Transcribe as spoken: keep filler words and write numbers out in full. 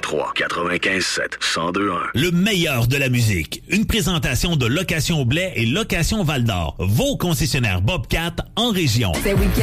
trois, quatre-vingt-quinze sept, cent deux un. Le meilleur de la musique. Une présentation de Location Blais et Location Val-d'Or. Vos concessionnaires Bobcat en région.